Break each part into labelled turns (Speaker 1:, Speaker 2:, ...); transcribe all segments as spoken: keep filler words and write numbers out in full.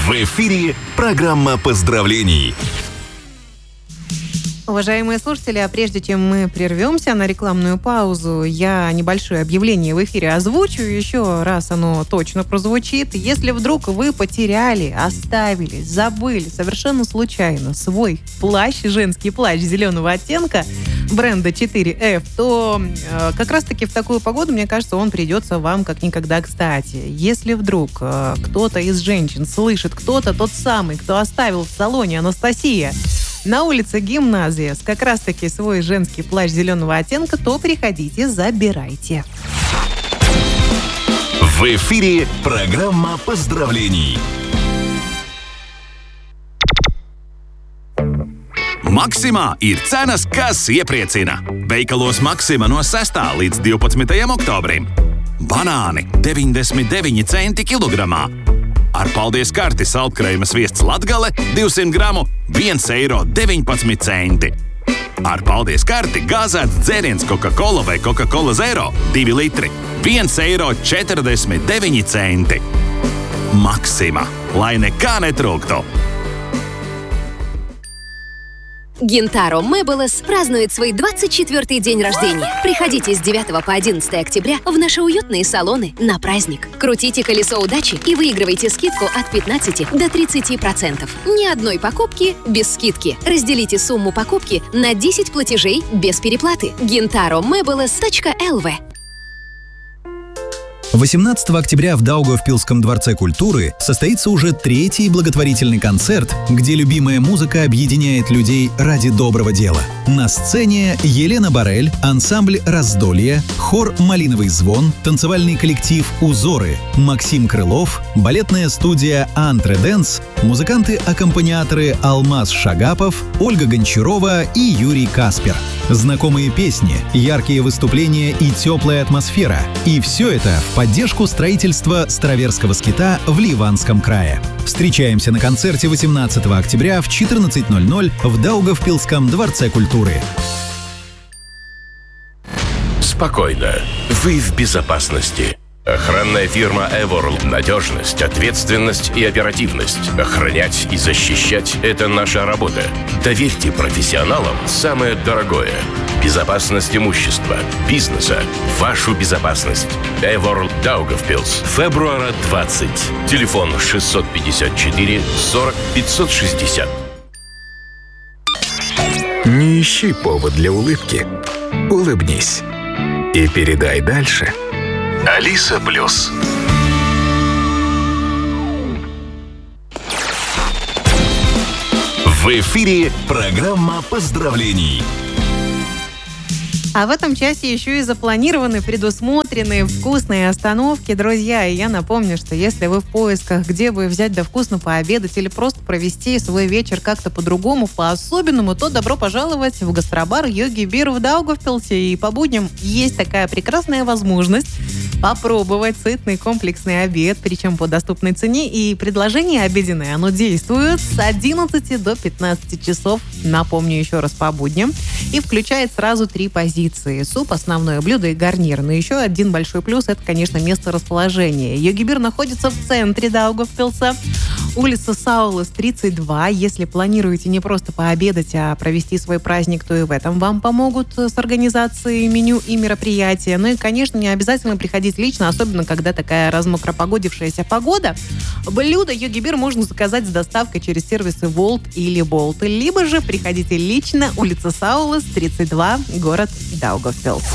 Speaker 1: В эфире программа поздравлений.
Speaker 2: Уважаемые слушатели, а прежде чем мы прервемся на рекламную паузу, я небольшое объявление в эфире озвучу, еще раз оно точно прозвучит. Если вдруг вы потеряли, оставили, забыли совершенно случайно свой плащ, женский плащ зеленого оттенка бренда четыре эф, то э, как раз-таки в такую погоду, мне кажется, он придется вам как никогда кстати. Если вдруг э, кто-то из женщин слышит, кто-то тот самый, кто оставил в салоне Анастасия на улице Гимназия как раз-таки свой женский плащ зеленого оттенка, то приходите, забирайте.
Speaker 1: В эфире программа поздравлений.
Speaker 3: Maksimā ir cenas, kas iepriecina. Veikalos Maksima no sestā līdz divpadsmitajam oktobrim. Banāni deviņdesmit deviņi centi kilogramā. Ar paldies karti saldkrējuma sviests Latgale divsimt gramu viens eiro deviņpadsmit centi. Ar paldies karti gāzēts dzēriens Coca-Cola vai Coca-Cola Zero divi litri viens eiro četrdesmit deviņi centi. Maksima, lai nekā netrūktu.
Speaker 4: Гинтаро Мэбелес празднует свой двадцать четвёртый день рождения. Приходите с девятого по одиннадцатое октября в наши уютные салоны на праздник. Крутите колесо удачи и выигрывайте скидку от пятнадцати до тридцати процентов. Ни одной покупки без скидки. Разделите сумму покупки на десять платежей без переплаты. гинтаро мэбелес точка эл ви.
Speaker 5: восемнадцатого октября в Даугавпилском дворце культуры состоится уже третий благотворительный концерт, где любимая музыка объединяет людей ради доброго дела. На сцене Елена Барель, ансамбль «Раздолье», хор «Малиновый звон», танцевальный коллектив «Узоры», Максим Крылов, балетная студия «Антре-Дэнс», музыканты-аккомпаниаторы Алмаз Шагапов, Ольга Гончарова и Юрий Каспер. Знакомые песни, яркие выступления и теплая атмосфера. И все это в поддержку строительства Староверского скита в Ливанском крае. Встречаемся на концерте восемнадцатого октября в четырнадцать ноль ноль в Даугавпилском дворце культуры.
Speaker 6: Спокойно. Вы в безопасности. Охранная фирма Эворл. Надежность, ответственность и оперативность. Охранять и защищать – это наша работа. Доверьте профессионалам самое дорогое. Безопасность имущества, бизнеса, вашу безопасность. Эворл Даугавпилс. Фебруара двадцать. Телефон шестьсот пятьдесят четыре сорок пятьсот шестьдесят.
Speaker 7: Не ищи повод для улыбки. Улыбнись. И передай дальше.
Speaker 1: Алиса Плюс. В эфире программа поздравлений.
Speaker 2: А в этом часе еще и запланированы, предусмотрены вкусные остановки, друзья. И я напомню, что если вы в поисках, где бы взять да вкусно пообедать или просто провести свой вечер как-то по-другому, по-особенному, то добро пожаловать в гастробар Йоги Бир в Даугавпилсе. И по будням есть такая прекрасная возможность попробовать сытный комплексный обед, причем по доступной цене. И предложение обеденное, оно действует с одиннадцати до пятнадцати часов, напомню еще раз, по будням, и включает сразу три позиции. Суп, основное блюдо и гарнир. Но еще один большой плюс – это, конечно, место расположения. Йоги Бир находится в центре Даугавпилса, улица Саулас, тридцать два. Если планируете не просто пообедать, а провести свой праздник, то и в этом вам помогут с организацией меню и мероприятия. Ну и, конечно, не обязательно приходить лично, особенно когда такая размокропогодившаяся погода. Блюдо Йоги Бир можно заказать с доставкой через сервисы Волт или Болт. Либо же приходите лично, улица Саулас, тридцать два, город Даугавпилс.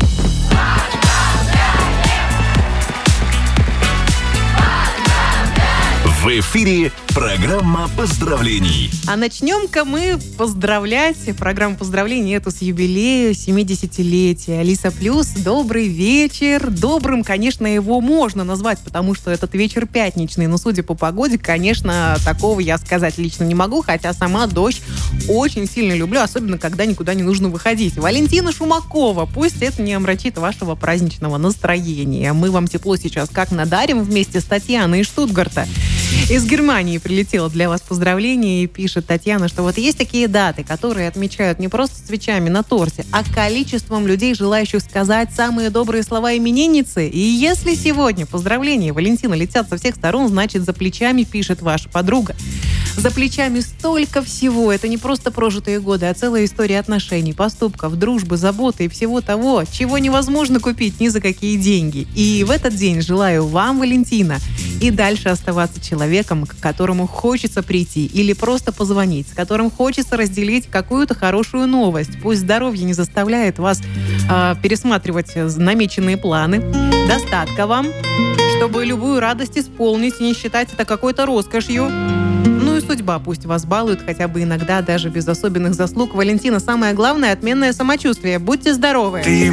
Speaker 1: В эфире программа поздравлений.
Speaker 2: А начнем-ка мы поздравлять. Программу поздравлений эту с юбилею семидесятилетия. Алиса Плюс, добрый вечер. Добрым, конечно, его можно назвать, потому что этот вечер пятничный. Но судя по погоде, конечно, такого я сказать лично не могу, хотя сама дождь очень сильно люблю, особенно когда никуда не нужно выходить. Валентина Шумакова, пусть это не омрачит вашего праздничного настроения. Мы вам тепло сейчас как надарим вместе с Татьяной из Штутгарта. Из Германии прилетело для вас поздравление, и пишет Татьяна, что вот есть такие даты, которые отмечают не просто свечами на торте, а количеством людей, желающих сказать самые добрые слова именинницы. И если сегодня поздравления Валентина летят со всех сторон, значит, за плечами, пишет ваша подруга, за плечами столько всего. Это не просто прожитые годы, а целая история отношений, поступков, дружбы, заботы и всего того, чего невозможно купить ни за какие деньги. И в этот день желаю вам, Валентина, и дальше оставаться человеком, к которому хочется прийти или просто позвонить, с которым хочется разделить какую-то хорошую новость. Пусть здоровье не заставляет вас э, пересматривать намеченные планы. Достатка вам, чтобы любую радость исполнить и не считать это какой-то роскошью. Ну и судьба пусть вас балует хотя бы иногда, даже без особенных заслуг. Валентина, самое главное — отменное самочувствие. Будьте здоровы!
Speaker 8: Ты